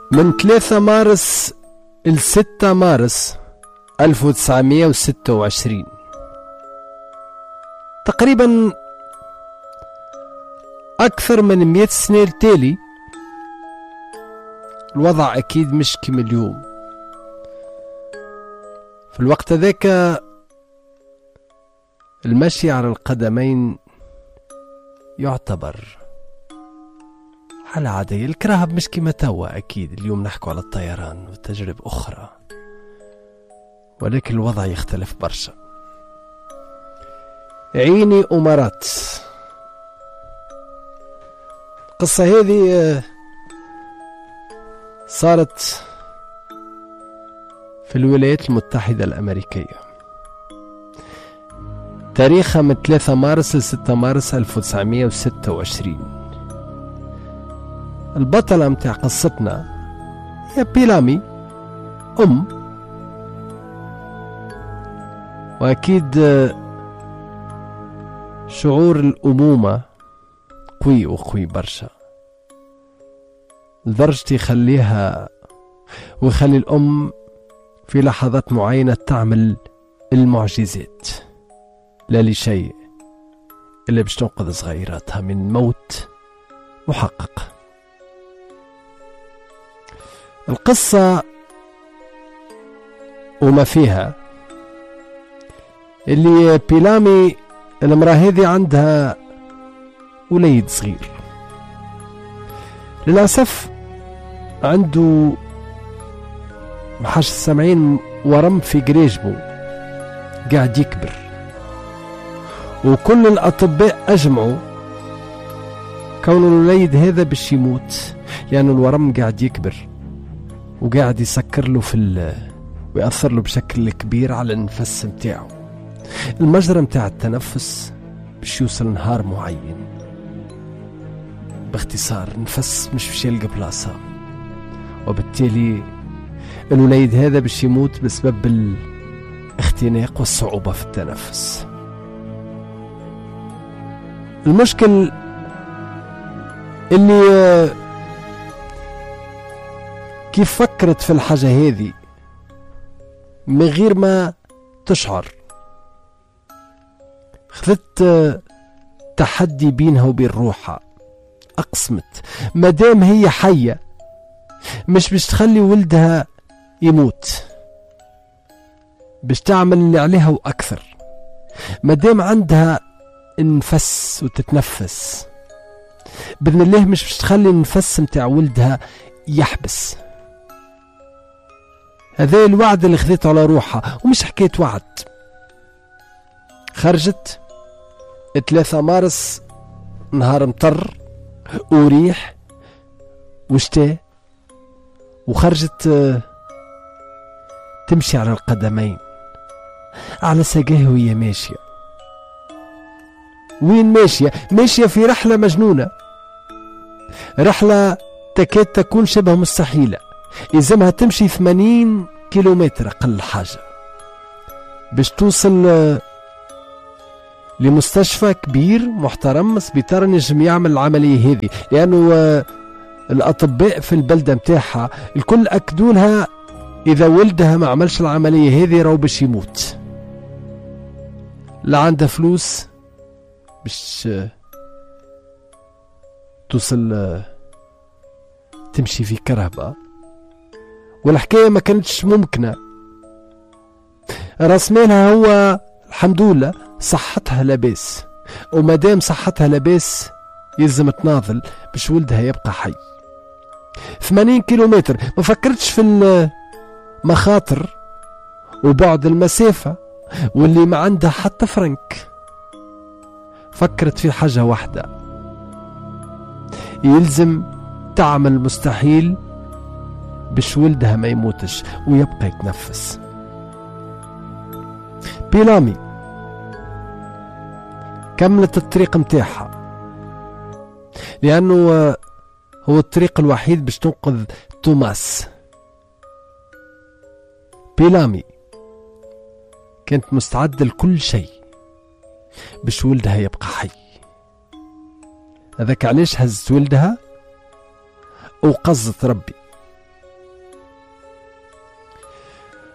من 3 مارس ل 6 مارس 1926، تقريبا أكثر من 100 سنة التالي. الوضع أكيد مش كما اليوم. في الوقت ذاك المشي على القدمين يعتبر حالة عادية. الكراهب مش كما توا، أكيد اليوم نحكوا على الطيران وتجربة أخرى، ولكن الوضع يختلف برشا. عيني أمارات. القصة هذه صارت في الولايات المتحدة الأمريكية، تاريخها من 3 مارس ل 6 مارس 1926. البطلة متاع قصتنا هي بيلامي، وأكيد شعور الأمومة قوي وقوي برشا، لدرجة يخليها ويخلي الأم في لحظات معينة تعمل المعجزات، لا لشيء إلا باش تنقذ صغيراتها من موت محقق. القصة وما فيها اللي بيلامي المرأة هذه عندها وليد صغير، للأسف عنده محاش السمعين ورم في قريجبه قاعد يكبر، وكل الأطباء أجمعوا كون الوليد هذا باش يموت، لأن الورم قاعد يكبر وقاعد يسكر له ويأثر له بشكل كبير على النفس متاعه. المجرى متاع التنفس باش يوصل نهار معين، باختصار نفس مش باش يلقى بلاصة، وبالتالي الوليد هذا باش يموت بسبب الاختناق والصعوبة في التنفس. المشكل اللي كيف فكرت في الحاجة هذه من غير ما تشعر، خذت تحدي بينها وبين روحها. أقسمت مادام هي حية مش باش تخلي ولدها يموت، باش تعمل اللي عليها وأكثر. مادام عندها النفس وتتنفس بإذن الله مش باش تخلي النفس متاع ولدها يحبس. هذا الوعد اللي خذيته على روحها، ومش حكاية وعد. خرجت 3 مارس نهار مطر وريح وشتاء، وخرجت تمشي على القدمين على ساقيه وهي ماشية. وين ماشية؟ ماشية في رحلة مجنونة، رحلة تكاد تكون شبه مستحيلة. يلزمها تمشي 80 كيلومتر أقل حاجة باش توصل لمستشفى كبير محترم، سبيطار نجم يعمل العملية هذه، لأنه الأطباء في البلدة متاعها الكل أكدولها إذا ولدها ما عملش العملية هذه راهو باش يموت. لا عندها فلوس باش توصل تمشي في كرهبة، والحكاية ما كانتش ممكنة. راس مالها هو الحمد لله صحتها لاباس، ومادام صحتها لاباس يلزم تناضل باش ولدها يبقى حي. 80 كيلومتر، ما فكرتش في المخاطر وبعد المسافة واللي ما عندها حتى فرنك. فكرت في حاجة واحدة، يلزم تعمل مستحيل باش ولدها ما يموتش ويبقى يتنفس. بيلامي كملت الطريق متاعها، لأنه هو الطريق الوحيد باش تنقذ توماس. بيلامي كانت مستعدة لكل شيء باش ولدها يبقى حي. هذاك علاش هزت ولدها وقصدت ربي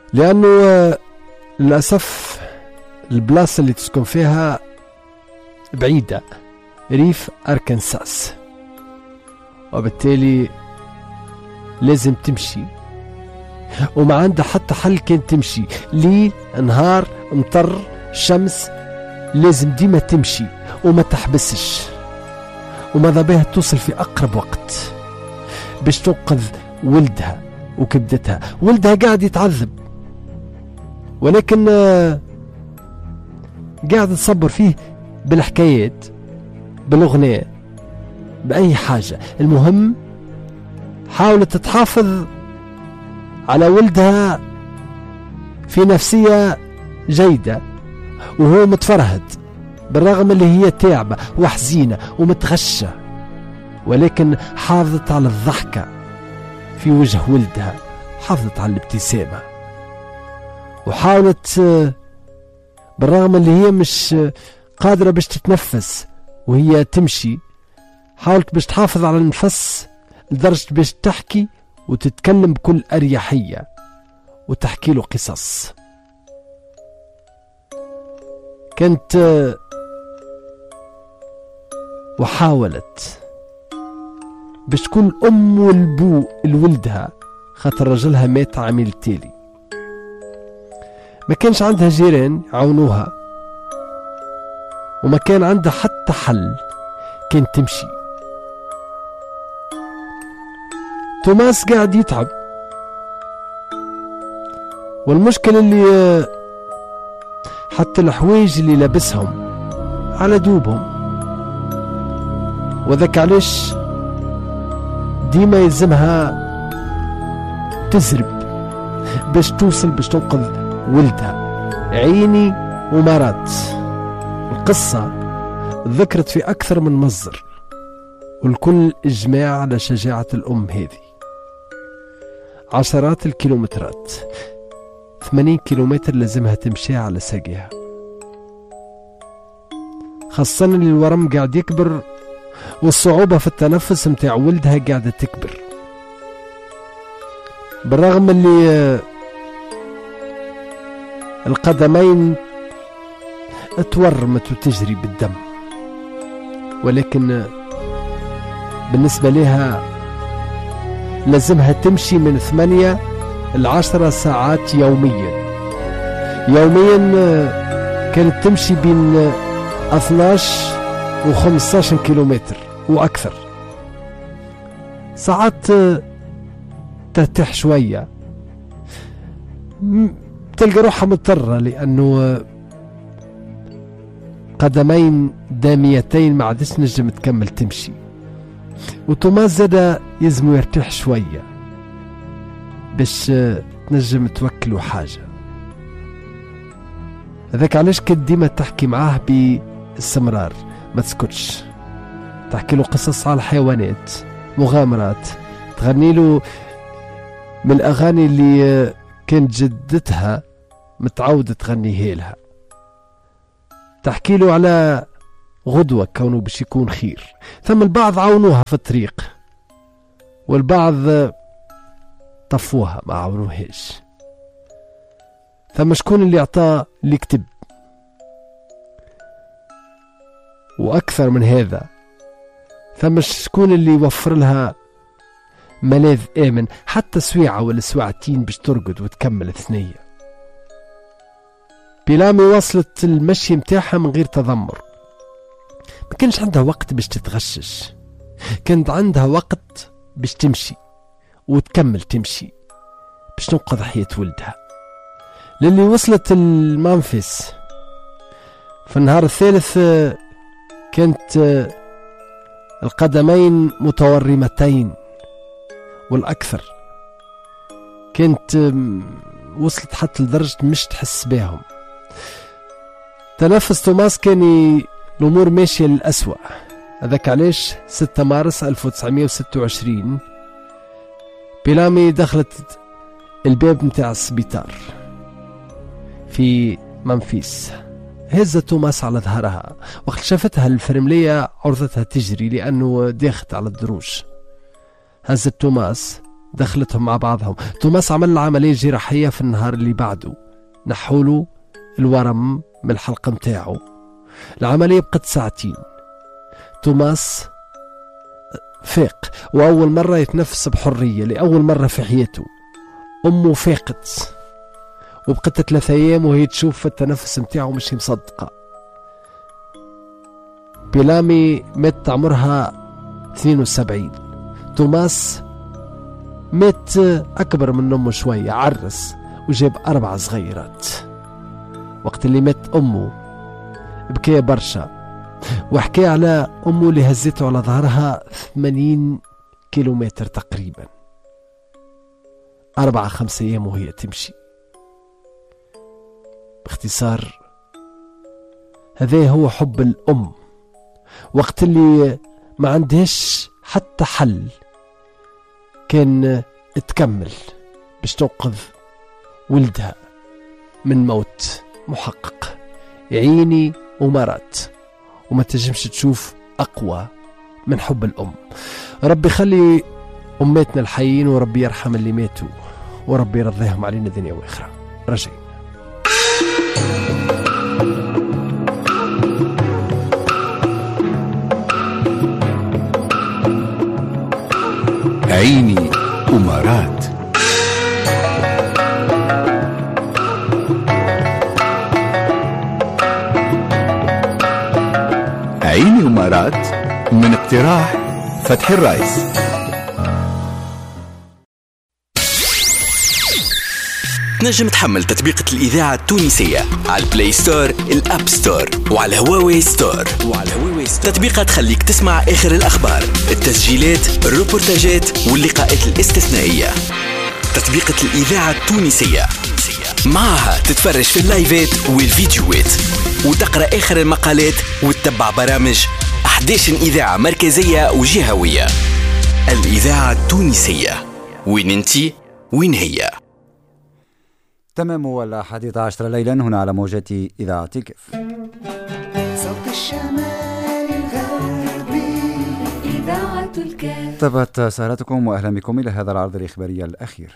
لأنه للأسف البلاصة اللي تسكن فيها بعيدة، ريف أركنساس، وبالتالي لازم تمشي، وما عندها حتى حل كان تمشي ليل نهار مطر شمس، لازم ديما تمشي وما تحبسش، وماذا بها توصل في أقرب وقت باش تنقذ ولدها وكبدتها. ولدها قاعد يتعذب، ولكن قاعد تصبر فيه بالحكايات، بالأغنية، بأي حاجة. المهم حاولت تحافظ على ولدها في نفسية جيدة وهو متفرهد، بالرغم اللي هي تعبة وحزينة ومتغشة، ولكن حافظت على الضحكة في وجه ولدها، حافظت على الابتسامة، وحاولت بالرغم اللي هي مش قادرة باش تتنفس وهي تمشي، حاولت باش تحافظ على النفس لدرجة باش تحكي وتتكلم بكل أريحية وتحكي له قصص. كانت وحاولت باش تكون أم والبو لولدها، خاطر رجلها مات عامل التالي، ما كانش عندها جيران يعاونوها، وما كان عندها حتى حل، كانت تمشي. توماس قاعد يتعب، والمشكلة اللي حتى الحوايج اللي لابسهم على دوبهم، وذاك علاش ديما يلزمها تزرب باش توصل باش تنقذ ولدها. عيني ومرات القصة ذكرت في أكثر من مصدر، والكل إجماع على شجاعة الأم هذه. عشرات الكيلومترات، 80 كيلومتر لازمها تمشي على ساقيها، خاصة اللي الورم قاعد يكبر والصعوبة في التنفس متاع ولدها قاعدة تكبر، بالرغم اللي القدمين تورمت وتجري بالدم، ولكن بالنسبة لها لازمها تمشي من 8 ل 10 ساعات يوميا. كانت تمشي بين 12 و 15 كيلومتر وأكثر. ساعات ترتاح شوية، تلقى روحها مضطرة لأنه قدمين داميتين ما عادش نجم تكمل تمشي. وتوماس زاد يلزمو يرتاح شوية باش تنجم توكلو حاجة. هذاك علاش كنت ديما تحكي معاه باستمرار، ما تسكتش، تحكي له قصص على الحيوانات، مغامرات، تغني له من الأغاني اللي كانت جدتها متعودة تغنيها لها، تحكي له على غدوة كونه باش يكون خير. ثم البعض عاونوها في الطريق، والبعض طفوها ما عاونوهاش. ثم شكون اللي اعطاه اللي كتب، واكثر من هذا ثم شكون اللي يوفر لها ملاذ امن، حتى سويعة ولا سويعتين باش ترقد وتكمل ثنية. بيلامي وصلت المشي متاعها من غير تذمر، ما كانش عندها وقت باش تتغشش، كانت عندها وقت باش تمشي وتكمل تمشي باش تنقذ حياة ولدها. للي وصلت المنفس في النهار الثالث كانت القدمين متورمتين والأكثر، كانت وصلت حتى لدرجة مش تحس بهم. تنفس توماس كان الأمور ماشية للأسوأ. هذاك علاش 6 مارس 1926 بيلامي دخلت الباب متاع السبيطار في منفيس، هزت توماس على ظهرها، وقت شافتها الفرملية عرضتها تجري لأنه داخت على الدروج. هزت توماس دخلتهم مع بعضهم. توماس عمل العملية جراحية في النهار اللي بعده، نحوله الورم من الحلقة متاعه. العملية بقت 2 ساعة. توماس فاق وأول مرة يتنفس بحرية لأول مرة في حياته. أمه فاقت وبقت 3 أيام وهي تشوف التنفس متاعه مش مصدقة. بيلامي مات عمرها 72. توماس مات أكبر من أمه شوية، عرس وجاب 4 صغيرات. وقت اللي مات أمه بكى برشا، وحكى على أمه اللي هزته على ظهرها 80 كيلومتر تقريبا، 4-5 أيام وهي تمشي. باختصار هذا هو حب الأم، وقت اللي ما عندهاش حتى حل كان تكمل باش تنقذ ولدها من موت محقق. عيني ومرات وما تنجمش تشوف أقوى من حب الأم. ربي يخلي أماتنا الحيين، وربي يرحم اللي ماتوا، وربي يرضيهم علينا دنيا وآخرة. رجعي عيني أمارات. عيني أمارات من اقتراح فتحي الرايس. تنجم تحمل تطبيقة الإذاعة التونسية على البلاي ستور، الأب ستور، وعلى هواوي ستور. تطبيقة تخليك تسمع آخر الأخبار، التسجيلات، الروبورتاجات واللقاءات الاستثنائية. تطبيقة الإذاعة التونسية، معها تتفرج في اللايفات والفيديوهات، وتقرأ آخر المقالات، وتتبع برامج 11 إذاعة مركزية وجهوية. الإذاعة التونسية، وين انتي وين هي. تمام. و11 ليلا هنا على موجات إذاعة الكف. صوت الشمال الغربي، إذاعة الكف. طبت سهرتكم وأهلا بكم إلى هذا العرض الإخباري الأخير.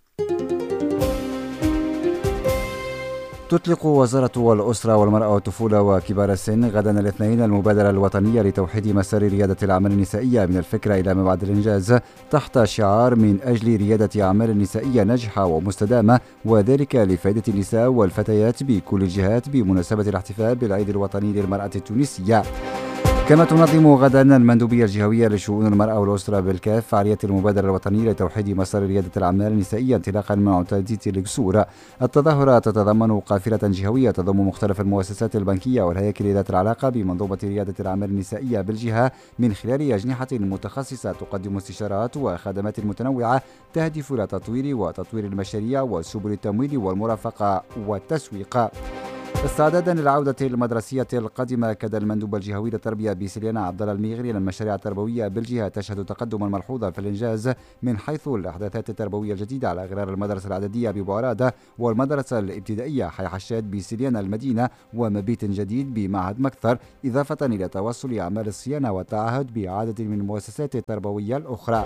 تطلق وزارة الأسرة والمرأة والطفولة وكبار السن غدا الاثنين المبادرة الوطنية لتوحيد مسار ريادة الأعمال النسائية من الفكرة إلى ما بعد الإنجاز، تحت شعار من أجل ريادة أعمال نسائية ناجحة ومستدامة، وذلك لفائدة النساء والفتيات بكل الجهات بمناسبة الاحتفال بالعيد الوطني للمرأة التونسية. كما تنظم غدا المندوبية الجهوية لشؤون المرأة والأسرة بالكاف فعاليات المبادرة الوطنية لتوحيد مسار ريادة الأعمال النسائية انطلاقا من معتادية القصور. التظاهرة تتضمن قافلة جهوية تضم مختلف المؤسسات البنكية والهياكل ذات العلاقة بمنظومة ريادة الأعمال النسائية بالجهة من خلال أجنحة متخصصة تقدم استشارات وخدمات متنوعة تهدف إلى تطوير المشاريع وسبل التمويل والمرافقة والتسويق. استعدادا للعودة المدرسية القادمة، أكد المندوب الجهوي للتربية بسليانة عبد الله الميغري أن المشاريع التربوية بالجهة تشهد تقدما ملحوظا في الإنجاز من حيث الأحداثات التربوية الجديدة على غرار المدرسة الإعدادية ببوعرادة والمدرسة الابتدائية حي حشاد بسليانة المدينة ومبيت جديد بمعهد مكثر، إضافة إلى توصل أعمال الصيانة والتعهد بعدد من المؤسسات التربوية الأخرى.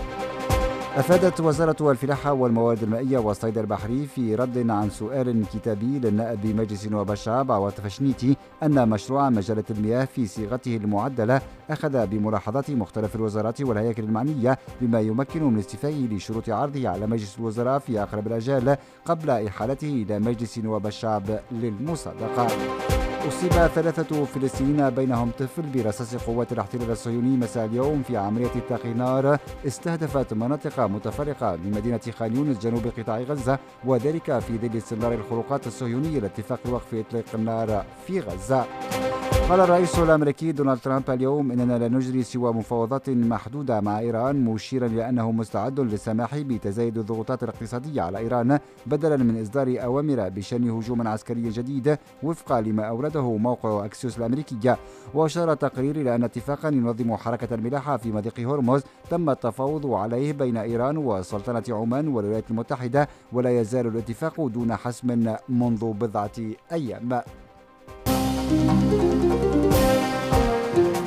أفادت وزارة الفلاحة والموارد المائية والصيد البحري في رد عن سؤال كتابي للنائب بمجلس نواب الشعب عواطف فشنيتي أن مشروع مجلة المياه في صيغته المعدلة أخذ بملاحظات مختلف الوزارات والهياكل المعنية بما يمكن من استيفائه لشروط عرضه على مجلس الوزراء في أقرب الأجال قبل إحالته إلى مجلس نواب الشعب للمصادقة. أصيب 3 فلسطينيين بينهم طفل برصاص قوات الاحتلال الصهيوني مساء اليوم في عملية إطلاق نار استهدفت مناطق متفرقة من مدينة خان يونس جنوب قطاع غزة، وذلك في ظل استمرار الخروقات الصهيونية لاتفاق وقف إطلاق النار في غزة. قال الرئيس الأمريكي دونالد ترامب اليوم إننا لا نجري سوى مفاوضات محدودة مع إيران، مشيرا إلى أنه مستعد للسماح بتزايد الضغوطات الاقتصادية على إيران بدلا من إصدار أوامر بشأن هجوم عسكري جديد وفق لما أورده موقع أكسيوس الأمريكي. وأشار التقرير إلى أن اتفاقا ينظم حركة الملاحة في مضيق هرمز تم التفاوض عليه بين إيران وسلطنة عمان والولايات المتحدة، ولا يزال الاتفاق دون حسم منذ بضعة أيام.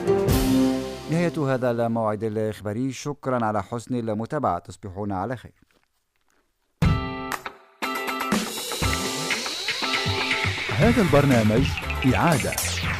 نهاية هذا الموعد الإخباري، شكرا على حسن المتابعة، تصبحون على خير. هذا البرنامج إعادة